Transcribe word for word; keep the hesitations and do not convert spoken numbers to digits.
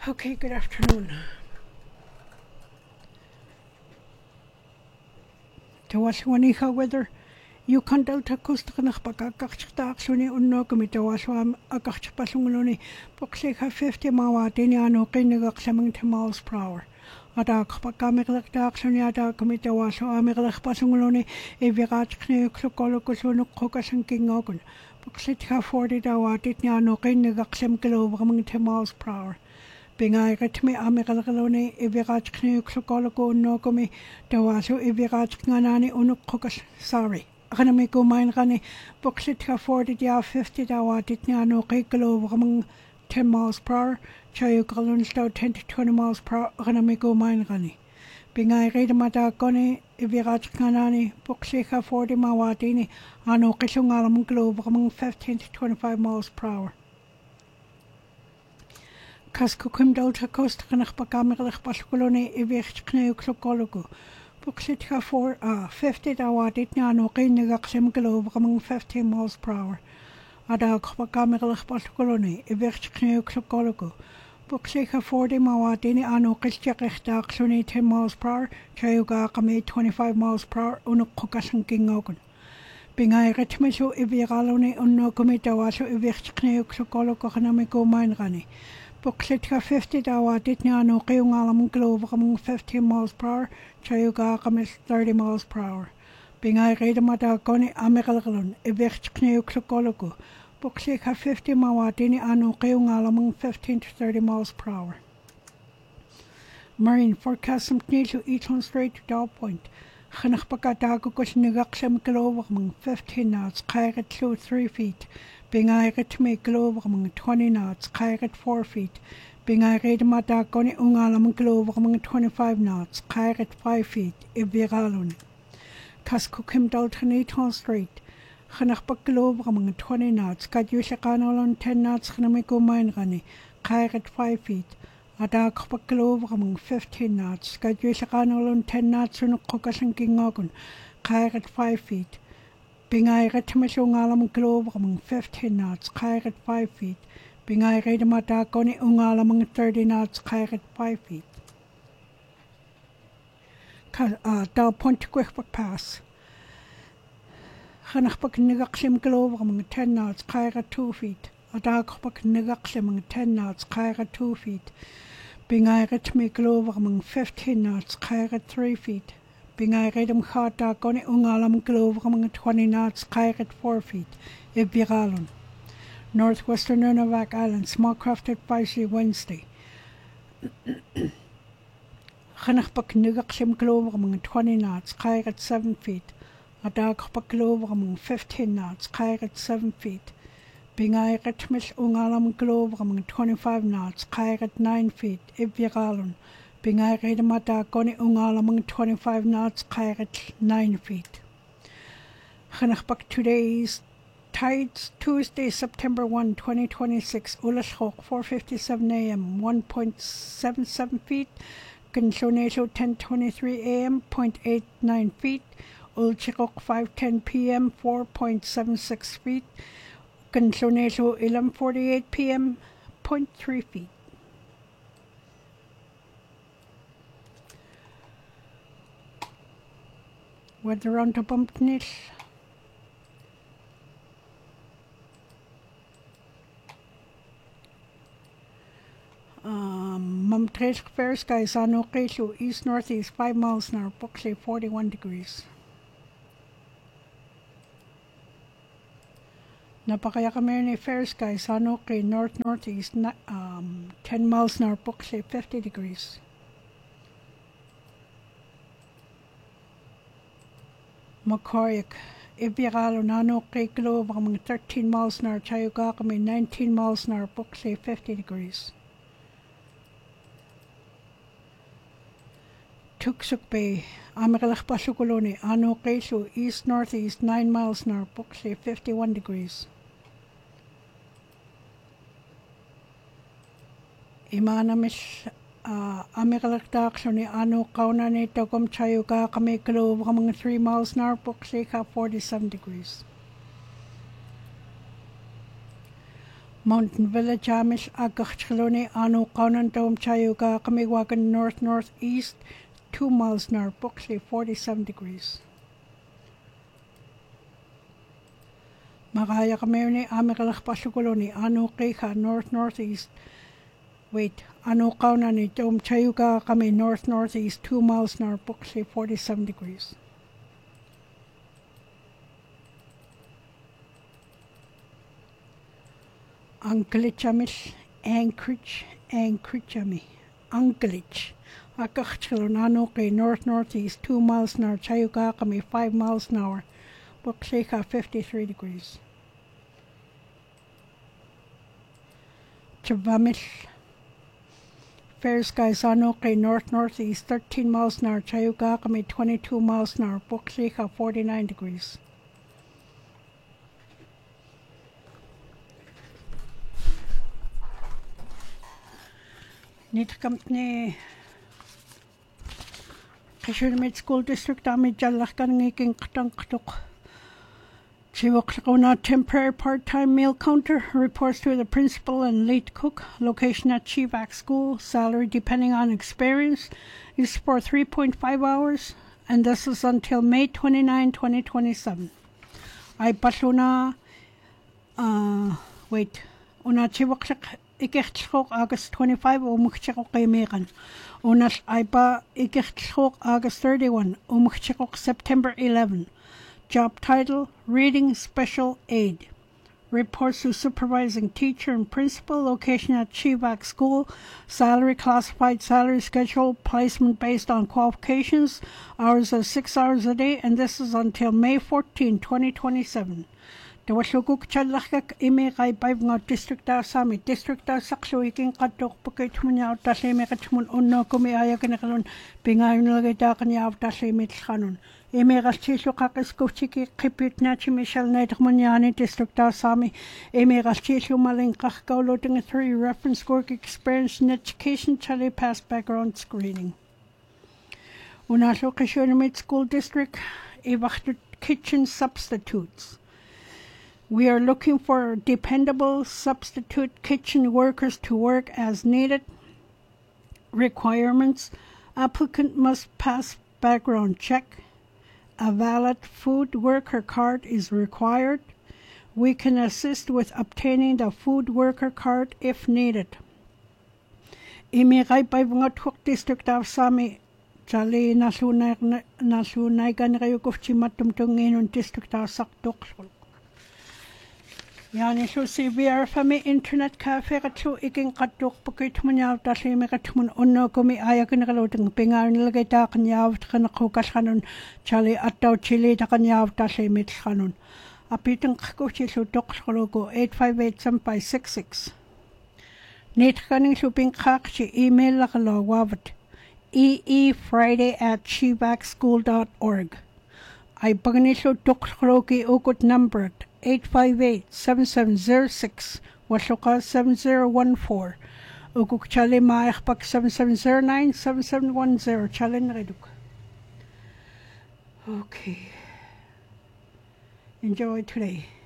Okay, good afternoon. Tawaswaniha weather. You can delta kustaknach bakakachtakshuni unnokami tawaswam akachpasunguni boxeka fifty mawatini ano kinigaksaming miles per hour. Adak pakamik dakshuni adak kamitawaso amigach pasunguni evirachkne klokolokusunuk kokasan kingogun. Boxetka forty dawatit niano kinigaksam kilograming miles per hour. Bingai retmi amigalgalone evirachkne klokoloku unnokami tawaso evirachkanani unukokas sorry. Akanamiko mine gani boxetka forty dia fifty dawatit niano kilograming ten miles per hour. Chayu galunsto ten to twenty miles per hour. Akanamiko mine gani. Bingai redamata goni evirachkanani boxeka forty mawatini ano kisungalam kilograming fifteen to twenty-five miles per hour. Kaskukim delta coast kanach pakamirach paskulone evirchkne klokologo. Boxetka for uh fifty dawatit niano kinigaksim kilograming fifteen miles per hour. Adag pakamirach paskulone evirchkne klokologo. Boxeka forty mawatini ano kilchakechtaksuni ten miles per hour. Chayuga kame twenty-five miles per hour unukokasan kingogun. Bingai retmiso eviralone unnokomitawaso evirchkne klokologo kanamiko mainrani. Boxetka fifty dawatit niano kiyungalam kilograming fifteen miles per hour. Chayuga kamis thirty miles per hour. Bingai redamata goni amigalgalon evirchkne klokologo. Boxeka fifty mawatini ano kiyungalam fifteen to thirty miles per hour. Marine forecast some to Eastland Strait to Dow Point. Chanachpakatago kusnigaksam kilograming fifteen knots, kairat two three feet. Bingai retmi kilograming twenty knots, kairat four feet. Bingai redamata goni ungalam kilograming twenty-five knots, kairat five feet. Eviralon. Kaskukim Dalton Eastland Strait. Chanachpak kilograming twenty knots, kadyusakanolon ten knots, chanamiko mainrani, kairat five feet. Adakpak kilograming fifteen knots, kadyusakanolon ten knots, unukokasan kingogun, kairat five feet. Bingai retmisungalam kilograming fifteen knots, kairat five feet. Bingai redamata goni ungalam thirty knots, kairat five feet. Uh, Dow Point to Quickback Pass. Chanachpak nigaksim kilograming ten knots, kairat two feet. Adakpak nigaksim ten knots, kairat two feet. Bingai retmi kilograming fifteen knots, kairat three feet. Bingai redam khata goni ungalam kilograming twenty knots, kairat four feet. Eviralon. Northwestern Nunavak Island, small craft advisory Wednesday. Chanachpak nigaksim kilograming twenty knots, kairat seven feet. Adakpak kilograming fifteen knots, kairat seven feet. Bingai retmis ungalam kilograming twenty-five knots, kairat nine feet. Eviralon. Bingai redamata goni ungalam twenty-five knots, kairat nine feet. Chanachpak today's tides Tuesday, September first, twenty twenty-six. Ulashok four fifty-seven a m one point seven seven feet. Conshonesho ten twenty-three a m zero point eight nine feet. Ulchikok five ten p m four point seven six feet. Conshonesho eleven forty-eight p m zero point three feet. Weather on the bumpness. Um, Mamtresk fair skies on Okeshu, east northeast five miles an hour, Boxley forty-one degrees. Napakayakamerne fair skies on Oke, north northeast um, ten miles an hour, Boxley fifty degrees. Makoyak, Ibiralo Nano kilograming thirteen miles an hour, Chayugakame nineteen miles an hour, Boxley fifty degrees. Tuksuk Bay, Amiralach Pasukulone, Ano Kesu, east northeast nine miles an hour, Boxley fifty-one degrees. Imanamish uh, Amiralach Daksoni, Ano Kaunane Togum Chayugakame kilograming three miles an hour, Boxley forty-seven degrees. Mountain Village Amish Agachchaloni Anu Kaunan Dome Chayuga Kamiwagan North Northeast two miles north, Buxley forty-seven degrees. Magaya Kamuni Amikalach Pashukoloni Anu Keha North Northeast. Wait, Anu Kaunani Dome Chayuga Kami North Northeast two miles north, Buxley forty-seven degrees. Anchorage, Anchorage, Anchorage, Anchorage. Akachilon Anoke, north northeast, two miles north, Chayugakami, five miles an hour, Buxika, fifty-three degrees. Chavamish, fair skies, Anoke, north northeast, thirteen miles an hour, Chayugakami, twenty-two miles an hour, Buxika, forty-nine degrees. Nit company Kishurimit School District Ami Jalakaniking Ktanktuk. Chiwakona temporary part-time meal counter reports to the principal and lead cook. Location at Chivac School. Salary depending on experience is for three point five hours, and this is until May twenty-ninth, twenty twenty-seven. I patuna uh wait una chiwak Ikechok August twenty-fifth, Umuchekok Megan. Unas Ipa Ikechok August thirty-first, Umuchekok September eleventh. Job title Reading Special Aid. Reports to supervising teacher and principal. Location at Chivac School. Salary classified salary schedule. Placement based on qualifications. Hours of six hours a day, and this is until May fourteenth, twenty twenty-seven. The Washukuk Chalakak Ime Gaibang District Sami District Sakshuiking Katok Puketmunya Tasimekatmun Unokumi Ayakan Pingayan Tasimi Hanon. Ime Rastishu Kakas Kuchiki Kipit Nachi Michel Netmunyani District Sami Ime Rastishu Malinkach Gauloting three reference work experience in education Chali pass background screening. Unasho Kishunimit School District Evachtu Kitchen Substitutes. We are looking for dependable substitute kitchen workers to work as needed. Requirements: applicant must pass background check. A valid food worker card is required. We can assist with obtaining the food worker card if needed. Imiray Baivungatuk District of Sami Jali Nasunay Nasunay Ganrayo Gufchimatumtungin District of Saktok. Yani so si V R fami internet cafe katsu iking katuk pukit munyaw tasi me katmun unno kumi ayakin kalutang pingar nilagay ta kanyaw kanakukas kanon chali ataw chili ta kanyaw tasi mit kanon. Apitang kakuchi su toks kalogo eight five eight seven five six six. Nit kaning suping kakchi email lakalo wavat eefriday at chivacschool dot org. Ay pagniso toks kalogi ukot number eight five eight seven seven zero six, Washoka seven zero one four, Ukuk Chale Maakpak seven seven zero nine seven seven one zero, Chalen Reduk. Okay. Enjoy today.